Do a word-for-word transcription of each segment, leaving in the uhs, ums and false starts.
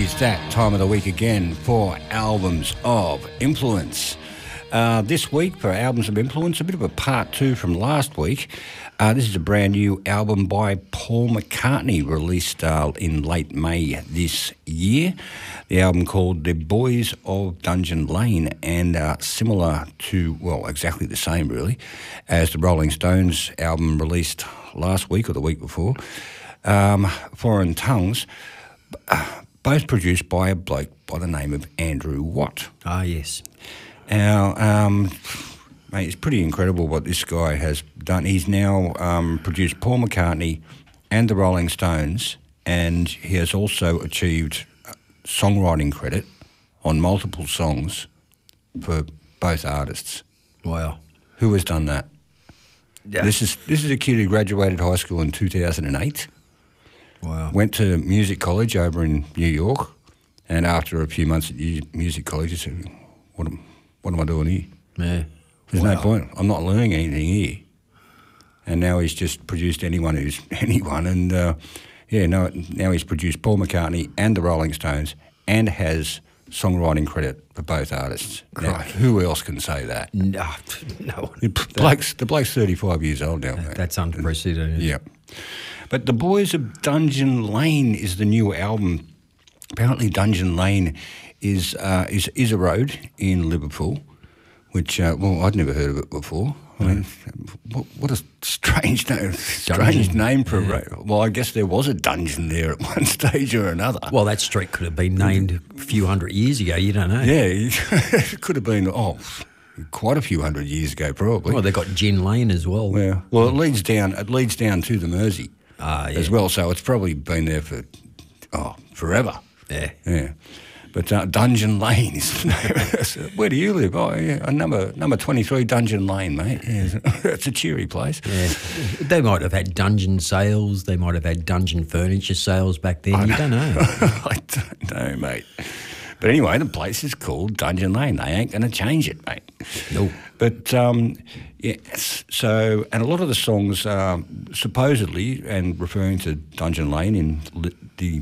is that time of the week again for Albums of Influence. Uh, this week for Albums of Influence, a bit of a part two from last week. Uh, this is a brand new album by Paul McCartney, released uh, in late May this year. The album called The Boys of Dungeon Lane, and uh, similar to, well, exactly the same really, as the Rolling Stones album released last week or the week before, um, Foreign Tongues, uh, both produced by a bloke by the name of Andrew Watt. Ah, yes. Now, um, mate, it's pretty incredible what this guy has done. He's now um, produced Paul McCartney and the Rolling Stones, and he has also achieved songwriting credit on multiple songs for both artists. Wow. Who has done that? Yeah. This is this is a kid who graduated high school in two thousand eight. Wow. Went to music college over in New York, and after a few months at music college, he said, what am, what am I doing here? Yeah. There's Wow. no point. I'm not learning anything here. And now he's just produced anyone who's anyone. And, uh, yeah, no, now he's produced Paul McCartney and the Rolling Stones and has songwriting credit for both artists. Now, Right. who else can say that? No, no. The bloke's, the bloke's thirty-five years old now, mate. That's unprecedented. Yeah. But The Boys of Dungeon Lane is the new album. Apparently Dungeon Lane is uh, is is a road in Liverpool, which, uh, well, I'd never heard of it before. I mean, what, what a strange name, strange name for a road. Well, I guess there was a dungeon there at one stage or another. Well, that street could have been named a few hundred years ago. You don't know. Yeah, it could have been, oh, quite a few hundred years ago probably. Well, they've got Gin Lane as well. Yeah. Well, it leads down, it leads down to the Mersey Ah, yeah. as well, so it's probably been there for, oh, forever. Yeah. Yeah. But uh, Dungeon Lane is the name. Where do you live? Oh, yeah, number number twenty-three Dungeon Lane, mate. Yeah, it's a cheery place. Yeah. They might have had dungeon sales. They might have had dungeon furniture sales back then. I you know. don't know. I don't know, mate. But anyway, the place is called Dungeon Lane. They ain't going to change it, mate. No. But, um, yes, so, and a lot of the songs are supposedly, and referring to Dungeon Lane in li- the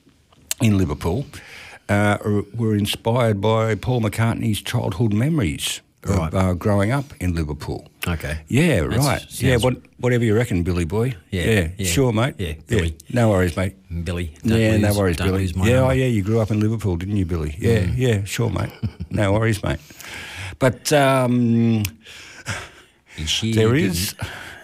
in Liverpool, uh, were inspired by Paul McCartney's childhood memories Right. of uh, growing up in Liverpool. Okay. Yeah, That's- right. sounds- Yeah, what, whatever you reckon, Billy boy. Yeah, yeah, yeah. sure, mate. Yeah, Billy. No worries, mate. Billy. Don't yeah, no lose- worries, don't Billy. lose my Yeah, oh number. yeah, you grew up in Liverpool, didn't you, Billy? Yeah, Mm. yeah, sure, mate. No worries, mate. But um, He sheer there didn't. is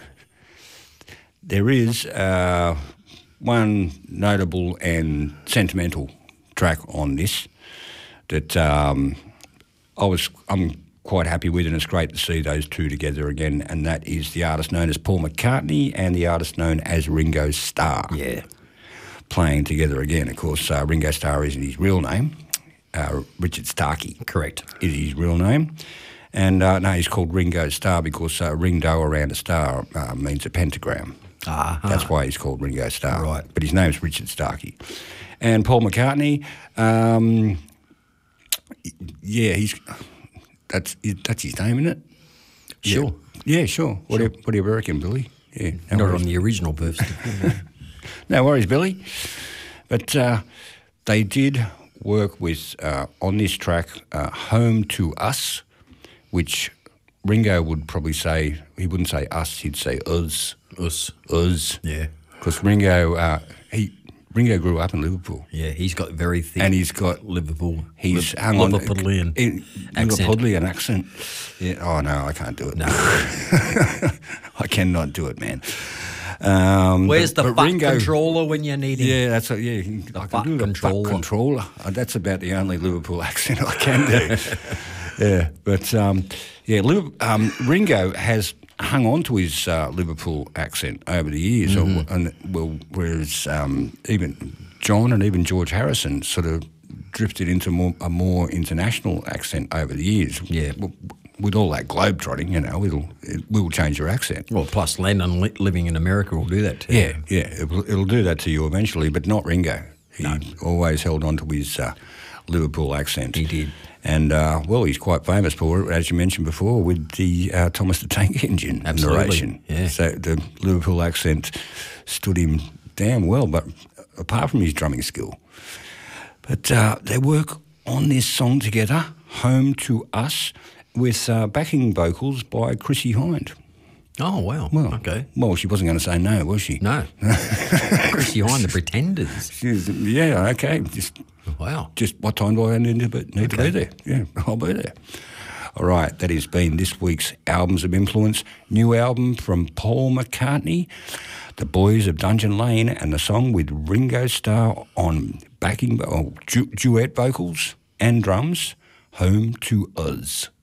there is uh, one notable and sentimental track on this that um, I was I'm quite happy with, and it's great to see those two together again. And that is the artist known as Paul McCartney and the artist known as Ringo Starr. Yeah. Playing together again. Of course, uh, Ringo Starr isn't his real name. Uh, Richard Starkey Correct. is his real name. And uh, no, he's called Ringo Starr because uh, ring-do around a star uh, means a pentagram. Ah. That's why he's called Ringo Starr. Right. But his name's Richard Starkey. And Paul McCartney, um, yeah, he's that's that's his name, isn't it? Sure. Yeah, yeah sure. What, do you, what do you reckon, Billy? Yeah, no Not worries. on the original birth certificate. No worries, Billy. But uh, they did work with, uh, on this track, uh, Home to Us, which Ringo would probably say, he wouldn't say us, he'd say us. Us. Us. Yeah. Because Ringo, uh, he Ringo grew up in Liverpool. Yeah, he's got very thick And he's got, Liverpool. he's, Liv- hang on. Liverpudlian in- accent. Liverpudlian accent. Yeah. Oh, no, I can't do it. No. I cannot do it, man. Um, Where's but- the but butt Ringo- controller when you need him? Yeah, that's a, yeah. you can- I can butt do the controller. butt controller. Uh, That's about the only Liverpool accent I can do. Yeah, but um, yeah, Liv- um, Ringo has hung on to his uh, Liverpool accent over the years, Mm-hmm. or, and well, whereas um, even John and even George Harrison sort of drifted into more, a more international accent over the years. Yeah. W- With all that globe trotting, you know, it'll it will change your accent. Well, plus Lennon li- living in America will do that too. Yeah, yeah, it'll, it'll do that to you eventually, but not Ringo. He No. always held on to his uh, Liverpool accent. He did. And, uh, well, he's quite famous for it, as you mentioned before, with the uh, Thomas the Tank Engine Absolutely, narration. yeah. So the Liverpool accent stood him damn well, but apart from his drumming skill. But uh, they work on this song together, Home to Us, with uh, backing vocals by Chrissie Hynde. Oh, wow. Well, okay. Well, she wasn't going to say no, was she? No. Chrissie Hynde, The Pretenders. She's, yeah, okay. Just, wow. Just what time do I need to be, need okay. to be there? Yeah, I'll be there. All right, that has been this week's Albums of Influence. New album from Paul McCartney, The Boys of Dungeon Lane, and the song with Ringo Starr on backing, oh, du- duet vocals and drums, Home to Us.